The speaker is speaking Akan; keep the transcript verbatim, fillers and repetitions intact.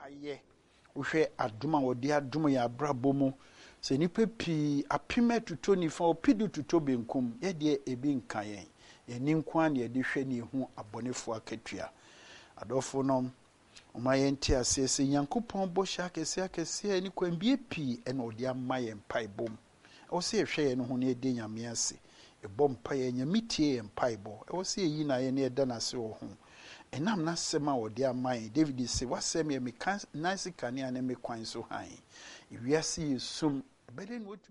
aye wohwe adoma wodi adoma ya abrabo mu se nipa pi apime tuto nifa opidu tuto benkum ye de ebi nka yen eni nkwa na ye de hwe ni hu abonefo akatua adofo no omaye nti asese Nyankopɔn bo hya kese akese ni kwambie pi ena odi amaye mpaibom o se hwe ye no ho ne de nyame ase ebom paye nyamitie ye mpaibo o se yi na ye ne da na se wo ho enam na sema odi amaye David se wasem ye me nice kania ne me kwan so han iwiase sum beden